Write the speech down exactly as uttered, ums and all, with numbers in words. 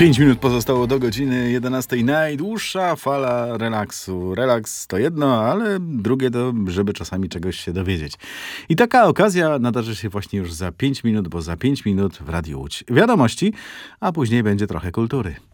Pięć minut pozostało do godziny jedenastej. Najdłuższa fala relaksu. Relaks to jedno, ale drugie to, żeby czasami czegoś się dowiedzieć. I taka okazja nadarzy się właśnie już za pięć minut, bo za pięć minut w Radiu Łódź wiadomości, a później będzie trochę kultury.